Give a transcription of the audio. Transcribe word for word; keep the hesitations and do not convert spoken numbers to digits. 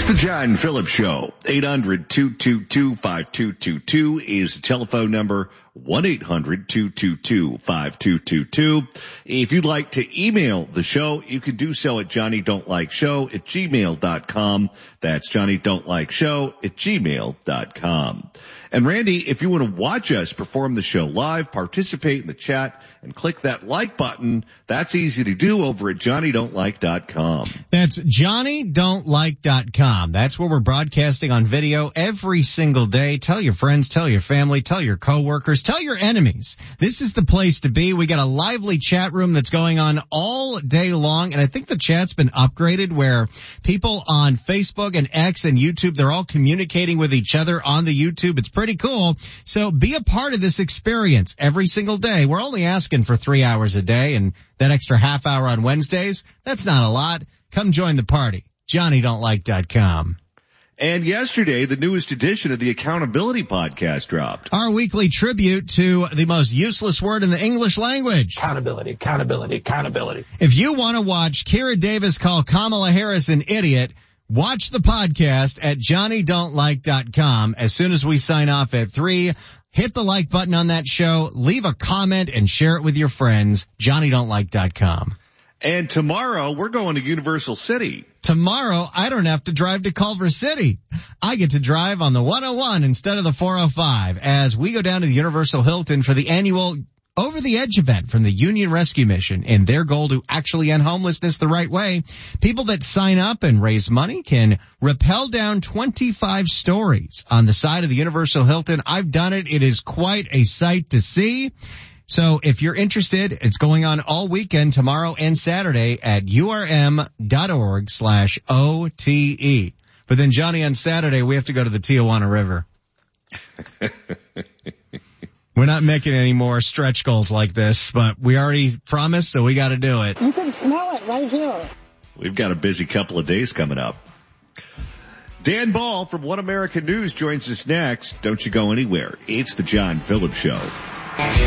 the John Phillips Show. eight hundred, two two two, five two two two is the telephone number. one eight hundred, two two two, five two two two. If you'd like to email the show, you can do so at Johnny Don't Like Show at gmail dot com. That's Johnny Don't Like Show at gmail dot com. And Randy, if you want to watch us perform the show live, participate in the chat, and click that like button, that's easy to do over at Johnny Don't Like dot com. That's Johnny Don't Like dot com. That's where we're broadcasting on video every single day. Tell your friends, tell your family, tell your coworkers, tell your enemies. This is the place to be. We got a lively chat room that's going on all day long, and I think the chat's been upgraded where people on Facebook and X and YouTube, they're all communicating with each other on the YouTube. It's pretty cool. So be a part of this experience every single day. We're only asking for three hours a day, and that extra half hour on Wednesdays, that's not a lot. Come join the party. Johnny Don't Like dot com. And yesterday, the newest edition of the Accountability Podcast dropped. Our weekly tribute to the most useless word in the English language. Accountability, accountability, accountability. If you want to watch Kira Davis call Kamala Harris an idiot, watch the podcast at Johnny Don't Like dot com. As soon as we sign off at three, hit the like button on that show, leave a comment, and share it with your friends. Johnny Don't Like dot com. And tomorrow, we're going to Universal City. Tomorrow, I don't have to drive to Culver City. I get to drive on the one oh one instead of the four oh five as we go down to the Universal Hilton for the annual Over the Edge event from the Union Rescue Mission and their goal to actually end homelessness the right way. People that sign up and raise money can rappel down twenty-five stories on the side of the Universal Hilton. I've done it. It is quite a sight to see. So if you're interested, it's going on all weekend, tomorrow and Saturday at urm.org slash OTE. But then, Johnny, on Saturday, we have to go to the Tijuana River. We're not making any more stretch goals like this, but we already promised, so we got to do it. You can smell it right here. We've got a busy couple of days coming up. Dan Ball from One American News joins us next. Don't you go anywhere. It's the John Phillips Show.